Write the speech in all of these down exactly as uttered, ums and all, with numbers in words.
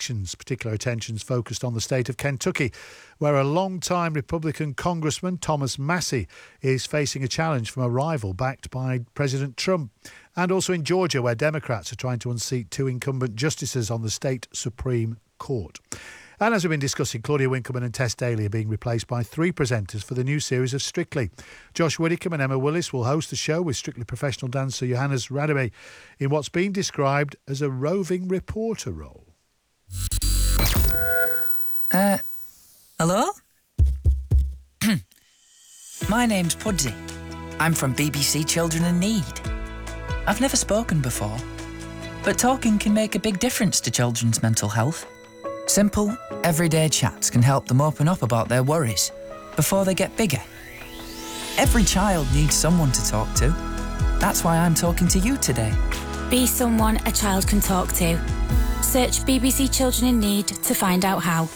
elections. Particular attention's focused on the state of Kentucky, where a long-time Republican Congressman, Thomas Massie, is facing a challenge from a rival backed by President Trump. And also in Georgia, where Democrats are trying to unseat two incumbent justices on the state Supreme Court. And as we've been discussing, Claudia Winkleman and Tess Daly are being replaced by three presenters for the new series of Strictly. Josh Widdicombe and Emma Willis will host the show with Strictly professional dancer Johannes Radebe in what's been described as a roving reporter role. Uh, hello? My name's Pudsey. I'm from B B C Children in Need. I've never spoken before, but talking can make a big difference to children's mental health. Simple, everyday chats can help them open up about their worries before they get bigger. Every child needs someone to talk to. That's why I'm talking to you today. Be someone a child can talk to. Search B B C Children in Need to find out how.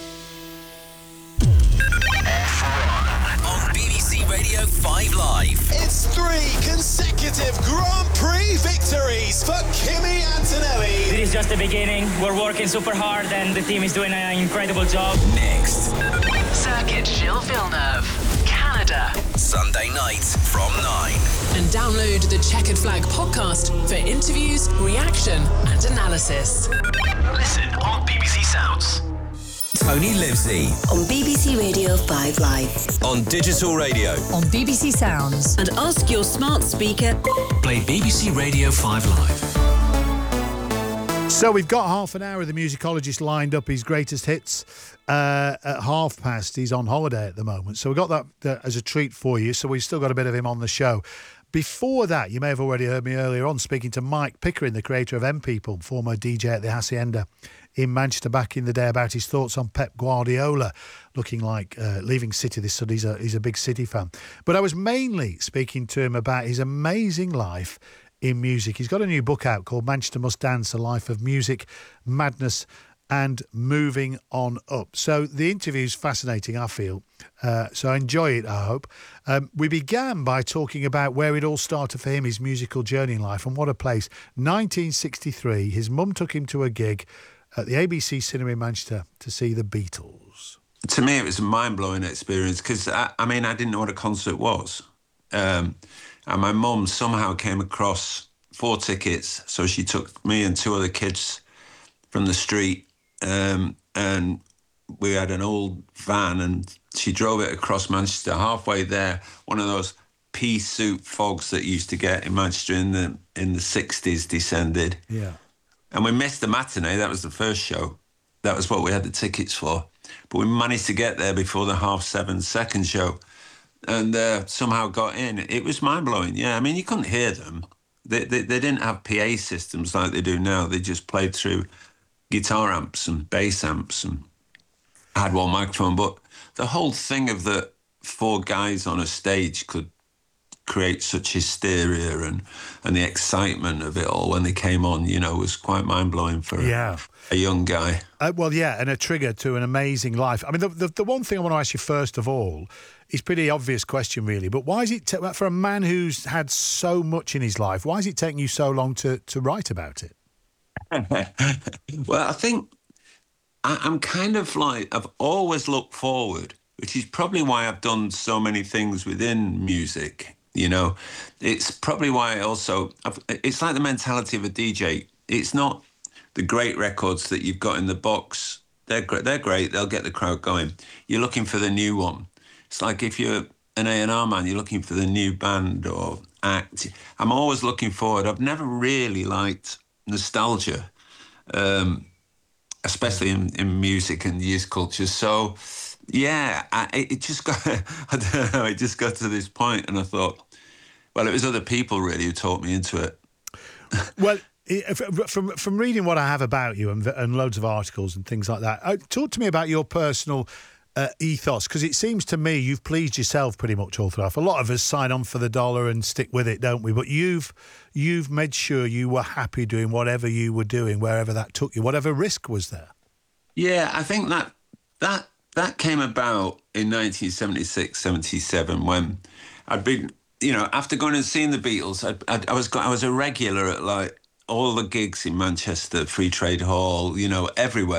On B B C Radio five Live. It's three consecutive Grand Prix victories for Kimi Antonelli. This is just the beginning. We're working super hard and the team is doing an incredible job. Next. Circuit Gilles Villeneuve, Canada. Sunday night from nine. And download the Checkered Flag podcast for interviews, reaction and analysis. Listen on B B C Sounds. Tony Livesey. On B B C Radio five Live. On digital radio. On B B C Sounds. And ask your smart speaker. Play B B C Radio five Live. So we've got half an hour of the musicologist lined up his greatest hits uh, at half past. He's on holiday at the moment. So we got that uh, as a treat for you. So we've still got a bit of him on the show. Before that, you may have already heard me earlier on speaking to Mike Pickering, the creator of M People, former D J at the Hacienda in Manchester back in the day, about his thoughts on Pep Guardiola, looking like uh, leaving City this Sunday. He's a, he's a big City fan. But I was mainly speaking to him about his amazing life in music. He's got a new book out called Manchester Must Dance, A Life of Music, Madness and Moving On Up. So the interview's fascinating, I feel. Uh, so enjoy it, I hope. Um, we began by talking about where it all started for him, his musical journey in life, and what a place. nineteen sixty-three, his mum took him to a gig at the A B C Cinema in Manchester to see the Beatles. To me, it was a mind-blowing experience because, I, I mean, I didn't know what a concert was. Um, and my mum somehow came across four tickets, so she took me and two other kids from the street, um, and we had an old van, and she drove it across Manchester. Halfway there, one of those pea soup fogs that you used to get in Manchester in the in the sixties descended. Yeah. And we missed the matinee. That was the first show. That was what we had the tickets for. But we managed to get there before the half seven second show, and uh, somehow got in. It was mind-blowing, yeah. I mean, you couldn't hear them. They, they, they didn't have P A systems like they do now. They just played through guitar amps and bass amps and had one microphone. But the whole thing of the four guys on a stage could create such hysteria, and and the excitement of it all when they came on, you know, was quite mind-blowing for yeah. a, a young guy. Uh, well, yeah, and a trigger to an amazing life. I mean, the, the the one thing I want to ask you first of all is a pretty obvious question, really, but why is it, t- for a man who's had so much in his life, why is it taking you so long to, to write about it? Well, I think I, I'm kind of like, I've always looked forward, which is probably why I've done so many things within music. You know, it's probably why I also, I've, it's like the mentality of a D J. It's not the great records that you've got in the box. They're great. They're great. They'll get the crowd going. You're looking for the new one. It's like if you're an A and R man, you're looking for the new band or act. I'm always looking forward. I've never really liked nostalgia, um, especially in, in music and youth culture. So, yeah, I, it just got, I don't know, it just got to this point and I thought, well, it was other people really who talked me into it. Well, from from reading what I have about you and, and loads of articles and things like that, uh, talk to me about your personal uh, ethos, because it seems to me you've pleased yourself pretty much all throughout. A lot of us sign on for the dollar and stick with it, don't we? But you've you've made sure you were happy doing whatever you were doing, wherever that took you, whatever risk was there. Yeah, I think that that that came about in nineteen seventy-six, seventy-seven when I'd been, you know, after going and seeing the Beatles, I'd, I'd, I was I was a regular at like all the gigs in Manchester, Free Trade Hall, you know, everywhere.